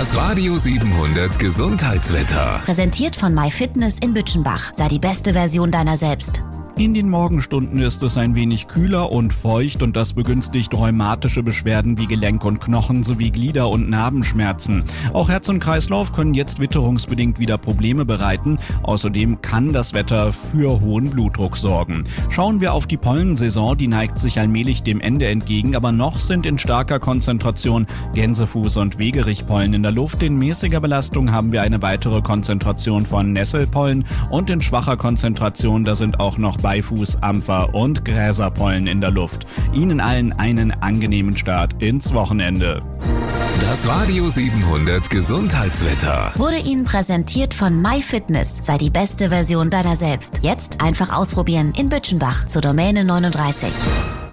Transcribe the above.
Das Radio 700 Gesundheitswetter. Präsentiert von MyFitness in Bütchenbach. Sei die beste Version deiner selbst. In den Morgenstunden ist es ein wenig kühler und feucht und das begünstigt rheumatische Beschwerden wie Gelenk und Knochen sowie Glieder- und Narbenschmerzen. Auch Herz und Kreislauf können jetzt witterungsbedingt wieder Probleme bereiten. Außerdem kann das Wetter für hohen Blutdruck sorgen. Schauen wir auf die Pollensaison, die neigt sich allmählich dem Ende entgegen, aber noch sind in starker Konzentration Gänsefuß- und Wegerichpollen in der Luft. In mäßiger Belastung haben wir eine weitere Konzentration von Nesselpollen und in schwacher Konzentration, da sind auch noch Beifuß-, Ampfer- und Gräserpollen in der Luft. Ihnen allen einen angenehmen Start ins Wochenende. Das Radio 700 Gesundheitswetter Wurde Ihnen präsentiert von MyFitness. Sei die beste Version deiner selbst. Jetzt einfach ausprobieren in Bütchenbach zur Domäne 39.